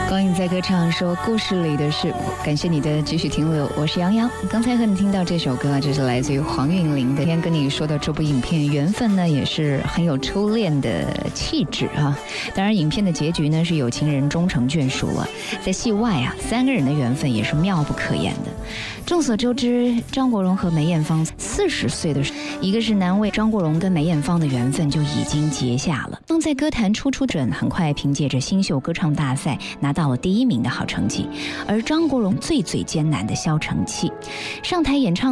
光影在歌唱说故事里的事，感谢你的继续停留，我是杨洋。刚才和你听到这首歌，这是来自于黄韵玲的。今天跟你说的这部影片缘分呢，也是很有初恋的气质啊。当然影片的结局呢是有情人终成眷属了。在戏外啊，3个人的缘分也是妙不可言的。众所周知，张国荣和梅艳芳40岁的时候，一个是难为张国荣跟梅艳芳的缘分就已经结下了。在歌坛初出准，很快凭借着新秀歌唱大赛拿到了第1名的好成绩，而张国荣最艰难的消成绩，上台演唱